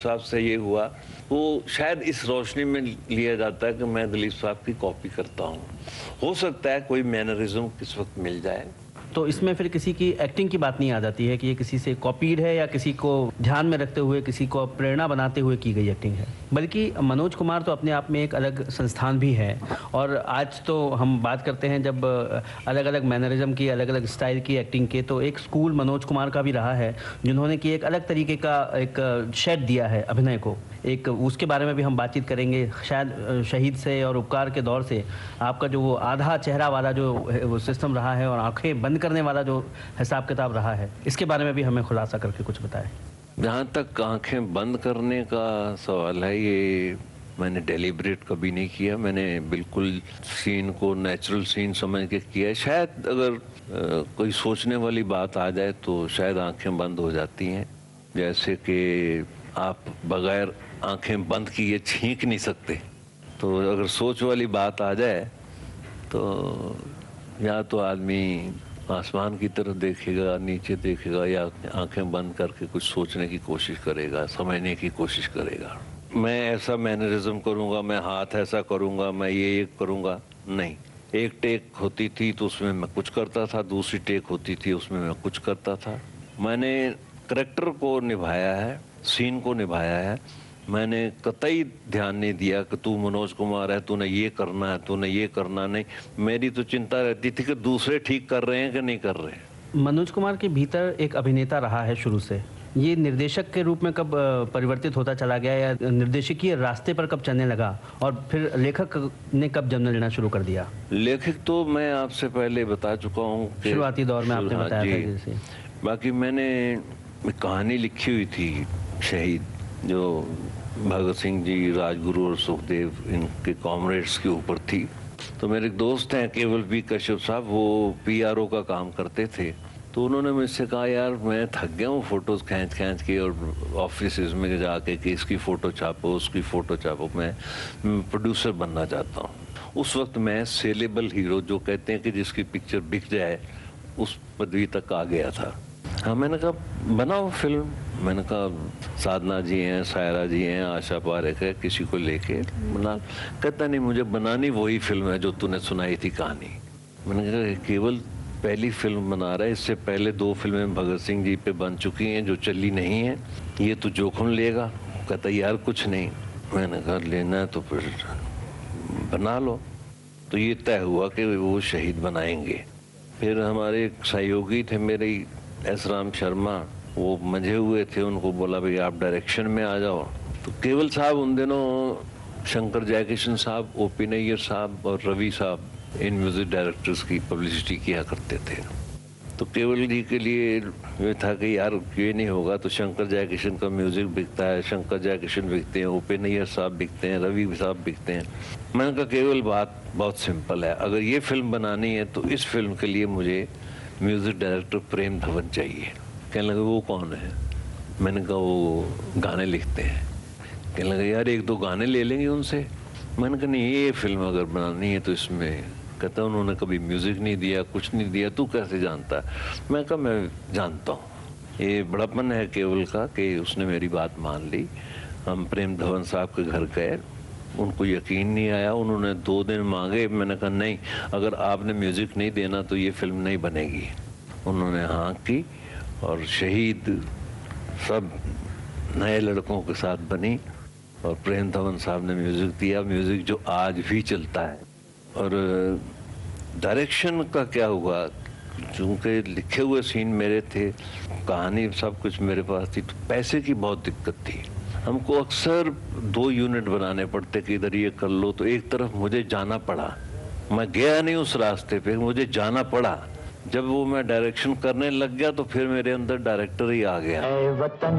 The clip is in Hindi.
साहब से ये हुआ, वो शायद इस रोशनी में लिया जाता है कि मैं दिलीप साहब की कॉपी करता हूँ। हो सकता है कोई मैनरिज्म किस वक्त मिल जाए। तो इसमें फिर किसी की एक्टिंग की बात नहीं आ जाती है कि ये किसी से कॉपीड है या किसी को ध्यान में रखते हुए, किसी को प्रेरणा बनाते हुए की गई एक्टिंग है। बल्कि मनोज कुमार तो अपने आप में एक अलग संस्थान भी है। और आज तो हम बात करते हैं जब अलग अलग मैनरिज्म की, अलग अलग स्टाइल की एक्टिंग के, तो एक स्कूल मनोज कुमार का भी रहा है जिन्होंने कि एक अलग तरीके का एक शेड दिया है अभिनय को। एक उसके बारे में भी हम बातचीत करेंगे। शायद शहीद से और उपकार के दौर से आपका जो वो आधा चेहरा वाला जो वो सिस्टम रहा है और आंखें बंद करने वाला जो हिसाब किताब रहा है, इसके बारे में भी हमें खुलासा करके कुछ बताएं। जहाँ तक आंखें बंद करने का सवाल है, ये मैंने डेलिब्रेट कभी नहीं किया। मैंने बिल्कुल सीन को नेचुरल सीन समझ के किया है। शायद अगर कोई सोचने वाली बात आ जाए तो शायद आंखें बंद हो जाती हैं। जैसे कि आप बगैर आंखें बंद किए छींक नहीं सकते, तो अगर सोच वाली बात आ जाए तो या तो आदमी आसमान की तरफ देखेगा, नीचे देखेगा, या आंखें बंद करके कुछ सोचने की कोशिश करेगा, समझने की कोशिश करेगा। मैं ऐसा मैनरिज्म करूंगा, मैं हाथ ऐसा करूंगा, मैं ये करूंगा, नहीं। एक टेक होती थी तो उसमें मैं कुछ करता था, दूसरी टेक होती थी उसमें मैं कुछ करता था। मैंने करैक्टर को निभाया है, सीन को निभाया है। मैंने कतई ध्यान नहीं दिया कि तू मनोज कुमार है, तूने ये करना है, तूने ये करना नहीं। मेरी तो चिंता रहती थी कि दूसरे ठीक कर रहे हैं कि नहीं कर रहे हैं। मनोज कुमार के भीतर एक अभिनेता रहा है शुरू से। ये निर्देशक के रूप में कब परिवर्तित होता चला गया या निर्देशकीय रास्ते पर कब चलने लगा, और फिर लेखक ने कब जन्म लेना शुरू कर दिया? लेखक तो मैं आपसे पहले बता चुका हूँ, शुरुआती दौर में आपने बताया था जैसे। बाकी मैंने एक कहानी लिखी हुई थी शहीद, जो भगत सिंह जी, राजगुरु और सुखदेव इनके कॉमरेड्स के ऊपर थी। तो मेरे एक दोस्त हैं केवल पी कश्यप साहब, वो पीआरओ का काम करते थे। तो उन्होंने मुझसे कहा, यार मैं थक गया हूँ फोटोज खींच खींच के और ऑफिस में जाके कि इसकी फ़ोटो छापो, उसकी फ़ोटो छापो, मैं प्रोड्यूसर बनना चाहता हूँ। उस वक्त मैं सेलेबल हीरो, जो कहते हैं कि जिसकी पिक्चर बिक जाए, उस पदवी तक आ गया था। हाँ, मैंने कहा बनाओ फिल्म। मैंने कहा साधना जी हैं, सायरा जी हैं, आशा पारेख है, किसी को लेके बना। कहता नहीं, मुझे बनानी वही फिल्म है जो तूने सुनाई थी कहानी। मैंने कहा केवल पहली फिल्म बना रहा है, इससे पहले 2 फिल्में भगत सिंह जी पे बन चुकी हैं जो चली नहीं है, ये तो जोखिम लेगा। कहता यार कुछ नहीं। मैंने कहा लेना है तो फिर बना लो। तो ये तय हुआ कि वो शहीद बनाएंगे। फिर हमारे एक सहयोगी थे मेरे, एस राम शर्मा, वो मंझे हुए थे। उनको बोला भाई आप डायरेक्शन में आ जाओ। तो केवल साहब उन दिनों शंकर जयकिशन साहब, ओपी नैयर साहब और रवि साहब इन म्यूजिक डायरेक्टर्स की पब्लिसिटी किया करते थे। तो केवल जी के लिए ये था कि यार ये नहीं होगा तो शंकर जयकिशन का म्यूजिक बिकता है, शंकर जयकिशन बिकते हैं, ओपी नैयर साहब बिकते हैं, रवि साहब बिकते हैं। मैंने कहा केवल बात बहुत सिंपल है, अगर ये फिल्म बनानी है तो इस फिल्म के लिए मुझे म्यूजिक डायरेक्टर प्रेम धवन चाहिए। कहने लगे वो कौन है? मैंने कहा वो गाने लिखते हैं। कहने लगे यार 1-2 गाने ले लेंगे उनसे। मैंने कहा नहीं, ये फिल्म अगर बनानी है तो इसमें। कहता उन्होंने कभी म्यूजिक नहीं दिया, कुछ नहीं दिया, तू कैसे जानता है? मैं कहा मैं जानता हूँ। ये बड़प्पन है केवल का कि उसने मेरी बात मान ली। हम प्रेम धवन साहब के घर गए, उनको यकीन नहीं आया। उन्होंने 2 दिन मांगे। मैंने कहा नहीं, अगर आपने म्यूजिक नहीं देना तो ये फिल्म नहीं बनेगी। उन्होंने हाँ की और शहीद सब नए लड़कों के साथ बनी और प्रेम धवन साहब ने म्यूजिक दिया, म्यूजिक जो आज भी चलता है। और डायरेक्शन का क्या हुआ, चूँकि लिखे हुए सीन मेरे थे, कहानी सब कुछ मेरे पास थी, तो पैसे की बहुत दिक्कत थी। हमको अक्सर 2 यूनिट बनाने पड़ते कि इधर ये कर लो, तो एक तरफ मुझे जाना पड़ा। मैं गया नहीं उस रास्ते पे, मुझे जाना पड़ा। जब वो मैं डायरेक्शन करने लग गया तो फिर मेरे अंदर डायरेक्टर ही आ गया।